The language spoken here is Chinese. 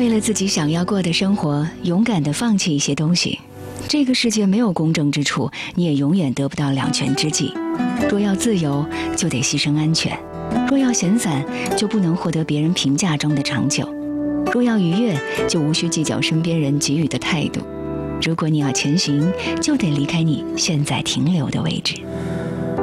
了自己想要过的生活，勇敢地放弃一些东西。这个世界没有公正之处，你也永远得不到两全之计。若要自由，就得牺牲安全；若要闲散，就不能获得别人评价中的长久；若要愉悦，就无需计较身边人给予的态度。如果你要前行，就得离开你现在停留的位置。